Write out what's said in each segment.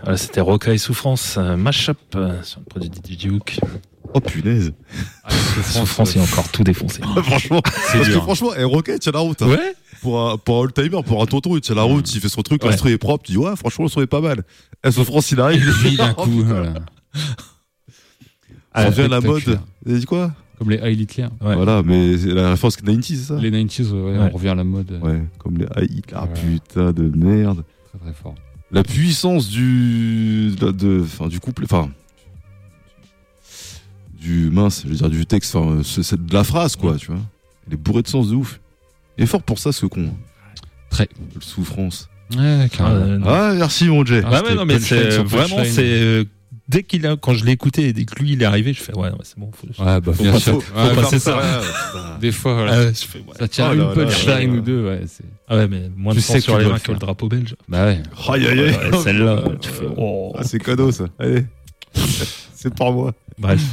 Voilà, c'était Roca et Souffrance, Mashup sur le produit de DJ Hook. Oh punaise. Souffrance, il a encore tout défoncé. Franchement, parce que franchement, Roca, il tient la route. Hein. Ouais. Pour un old-timer, pour un tonton, il tient la route, il fait son truc, l'instru est propre, tu dis ouais, franchement, le son est pas mal. Souffrance, il arrive, il d'un coup, voilà. Ça revient à la mode. Il a dit quoi? Comme les Heil Hitler. Ouais. Voilà, mais c'est la référence 90s, c'est ça? Les 90s, on revient à la mode. Ouais, comme les Heil Hitler. Ah putain de merde. Très très fort. La puissance du couplet, je veux dire du texte, c'est de la phrase quoi, tu vois. Il est bourré de sens de ouf. Il est fort pour ça ce con. Très. Le Souffrance. Ouais, carrément. Merci mon Jay. Non mais c'est vraiment dès quand je l'ai écouté et dès que lui il est arrivé, je fais ouais c'est bon. Bien sûr. Faut passer ça. Des fois voilà. Ça tient une punchline ou deux, ouais. Ah ouais mais moins de sang sur les mains que le drapeau belge. Bah ouais. Aïe. Celle-là, tu fais oh. Ah c'est cadeau ça. Allez. C'est pour moi. Bref.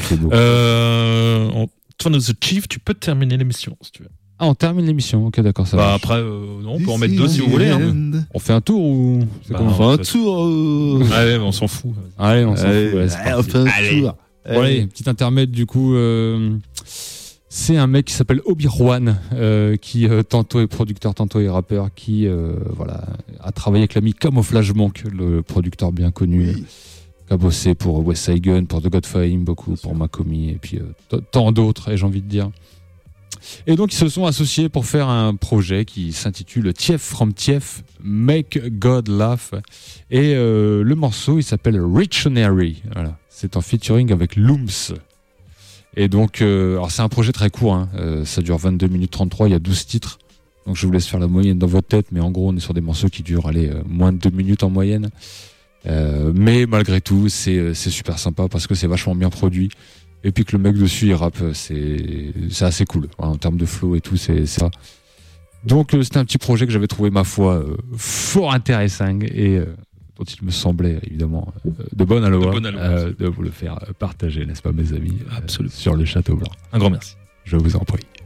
Toi, The Chief, tu peux terminer l'émission si tu veux. Ah, on termine l'émission, ok, d'accord, ça va. Après, non, on peut en mettre deux si vous voulez. Hein. On fait un tour ou on fait un tour Allez, mais on s'en fout. Allez, on s'en fout. Ouais, on fait un tour. Bon, allez, petit intermède du coup. C'est un mec qui s'appelle Obi-Wan, qui tantôt est producteur, tantôt est rappeur, qui a travaillé avec l'ami Camouflage Monk, le producteur bien connu. Oui. Qui a bossé pour West Side Gun, pour The Godfather, beaucoup, pour Makomi, et puis tant d'autres, j'ai envie de dire. Et donc, ils se sont associés pour faire un projet qui s'intitule Tief from Tief, Make God Laugh. Et le morceau, il s'appelle Richonary. Voilà. C'est en featuring avec Looms. Et donc, alors c'est un projet très court, hein. Ça dure 22 minutes 33, il y a 12 titres. Donc, je vous laisse faire la moyenne dans votre tête, mais en gros, on est sur des morceaux qui durent moins de 2 minutes en moyenne. Mais malgré tout, c'est super sympa parce que c'est vachement bien produit. Et puis que le mec dessus il rappe, c'est assez cool. En termes de flow et tout, c'est ça. Donc c'était un petit projet que j'avais trouvé, ma foi, fort intéressant et dont il me semblait évidemment de bonne alloi de vous le faire partager, n'est-ce pas mes amis, sur le Château Blanc. Un grand merci. Je vous en prie.